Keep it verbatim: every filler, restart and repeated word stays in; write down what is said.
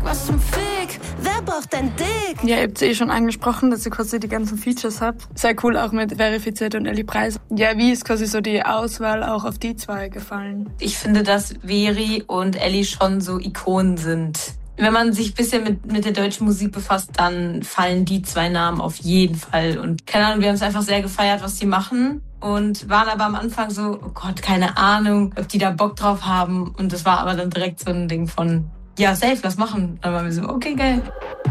was zum Fick? Wer braucht ein Dick? Ja, ihr habt eh schon angesprochen, dass ihr quasi die ganzen Features habt. Sehr cool, auch mit Verifiziert und Ellie Preis. Ja, wie ist quasi so die Auswahl auch auf die zwei gefallen? Ich finde, dass Veri und Ellie schon so Ikonen sind. Wenn man sich ein bisschen mit, mit der deutschen Musik befasst, dann fallen die zwei Namen auf jeden Fall. Und keine Ahnung, wir haben es einfach sehr gefeiert, was die machen. Und waren aber am Anfang so, oh Gott, keine Ahnung, ob die da Bock drauf haben. Und das war aber dann direkt so ein Ding von, ja, safe, lass machen. Dann waren wir so, okay, geil.